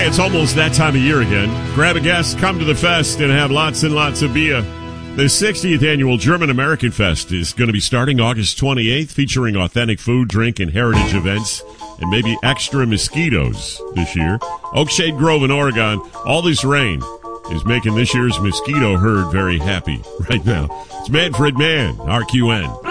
it's almost that time of year again. Grab a guest, come to the fest, and have lots and lots of beer. The 60th Annual German-American Fest is going to be starting August 28th, featuring authentic food, drink, and heritage events, and maybe extra mosquitoes this year. Oakshade Grove in Oregon, all this rain is making this year's mosquito herd very happy right now. It's Manfred Mann, RQN.